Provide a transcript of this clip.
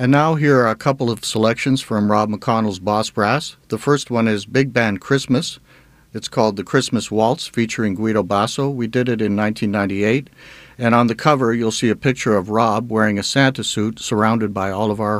And now here are a couple of selections from Rob McConnell's Boss Brass. The first one is Big Band Christmas. It's called The Christmas Waltz, featuring Guido Basso. We did it in 1998. And on the cover, you'll see a picture of Rob wearing a Santa suit surrounded by all of our